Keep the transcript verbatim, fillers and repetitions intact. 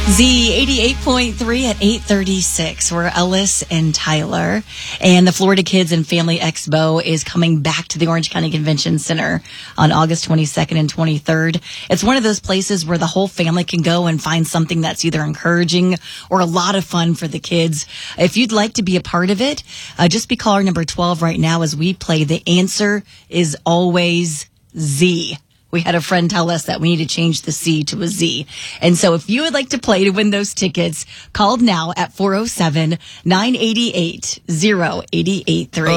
Z eighty-eight point three at eight thirty-six. We're Ellis and Tyler. And the Florida Kids and Family Expo is coming back to the Orange County Convention Center on August twenty-second and twenty-third. It's one of those places where the whole family can go and find something that's either encouraging or a lot of fun for the kids. If you'd like to be a part of it, uh, just be caller number twelve right now as we play The Answer is Always Z. We had a friend tell us that we need to change the C to a Z. And so if you would like to play to win those tickets, call now at four oh seven, nine eight eight, oh eight eight three.